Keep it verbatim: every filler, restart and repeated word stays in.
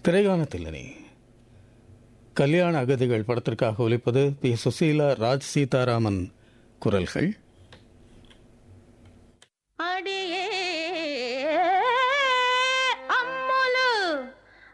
திரைகாணத்தில் இனி கல்யாண அகதிகள் படத்திற்காக ஒலிப்பது பி சுசீலா, ராஜ் சீதாராமன் குரல்கள்.